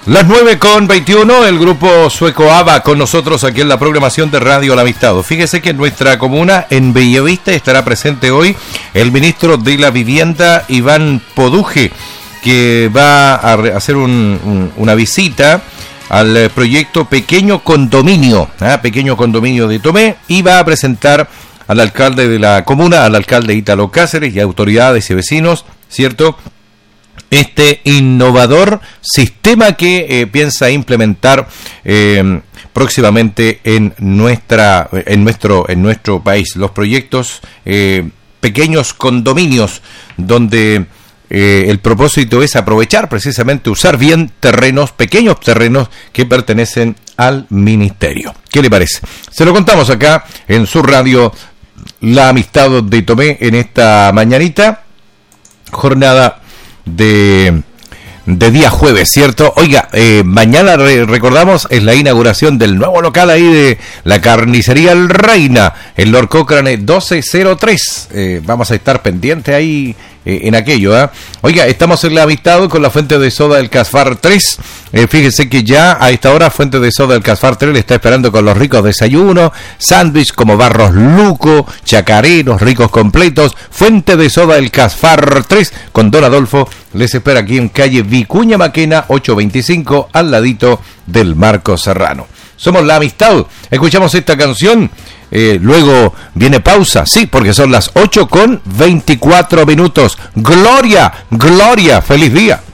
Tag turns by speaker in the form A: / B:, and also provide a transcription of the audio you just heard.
A: Las 9:21, el grupo sueco ABBA con nosotros aquí en la programación de Radio La Amistad. Fíjese que en nuestra comuna, en Bellavista, estará presente hoy el ministro de la Vivienda, Iván Poduje, que va a hacer una visita al proyecto Pequeño Condominio de Tomé, y va a presentar al alcalde de la comuna, al alcalde Ítalo Cáceres y autoridades y vecinos, ¿cierto?, este innovador sistema que piensa implementar próximamente en nuestro país. Los proyectos pequeños condominios, donde el propósito es aprovechar, precisamente usar bien pequeños terrenos que pertenecen al ministerio. ¿Qué le parece? Se lo contamos acá en su radio La Amistad de Tomé en esta mañanita, jornada de día jueves, ¿cierto? Oiga, mañana recordamos, es la inauguración del nuevo local ahí de la carnicería El Reina, en Lord Cochrane 1203. Vamos a estar pendientes ahí en aquello, ¿eh? Oiga, estamos en La Amistad con la fuente de soda del Casfar 3. Fíjese que ya a esta hora fuente de soda del Casfar 3 le está esperando con los ricos desayunos, sándwich como Barros Luco, chacareros, ricos completos. Fuente de soda del Casfar 3 con Don Adolfo les espera aquí en calle Vicuña Maquena 825, al ladito del Marco Serrano. Somos La Amistad. Escuchamos esta canción. Luego viene pausa, sí, porque son las 8:24. Gloria, Gloria, feliz día.